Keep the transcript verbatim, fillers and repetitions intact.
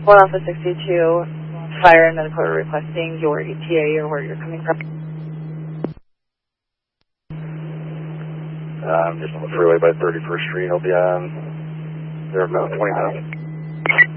one Alpha sixty-two, fire and medical requesting your E T A or where you're coming from. I'm just on the freeway by thirty-first Street. I'll be on there in about twenty minutes.